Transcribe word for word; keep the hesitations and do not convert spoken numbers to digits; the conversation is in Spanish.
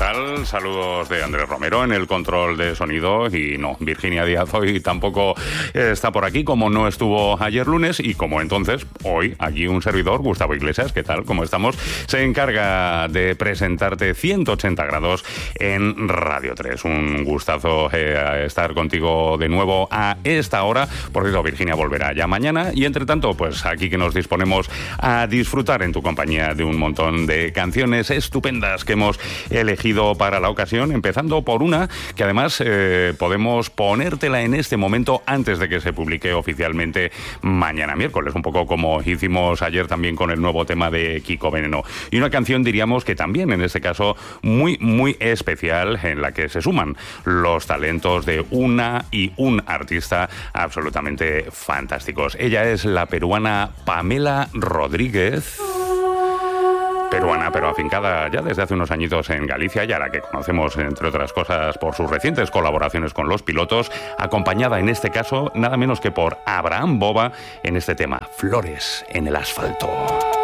tal? Saludos de Andrés Romero en el control de sonido. Y no, Virginia Díaz hoy tampoco está por aquí, como no estuvo ayer lunes, y como entonces, hoy, aquí un servidor, Gustavo Iglesias, ¿qué tal? ¿Cómo estamos? Se encarga de presentarte ciento ochenta grados en Radio tres. Un gustazo eh, estar contigo de nuevo a esta hora. Por cierto, Virginia volverá ya mañana, y entre tanto, pues aquí que nos disponemos a disfrutar en tu compañía de un montón de canciones estupendas que hemos elegido para la ocasión, empezando por una que además eh, podemos ponértela en este momento antes de que se publique oficialmente mañana miércoles, un poco como hicimos ayer también con el nuevo tema de Kiko Veneno. Y una canción, diríamos que también en este caso muy, muy especial, en la que se suman los talentos de una y un artista absolutamente fantásticos. Ella es la peruana Pamela Rodríguez. Peruana, pero afincada ya desde hace unos añitos en Galicia, y a la que conocemos, entre otras cosas, por sus recientes colaboraciones con Los Pilotos, acompañada en este caso nada menos que por Abraham Boba en este tema, Flores en el asfalto.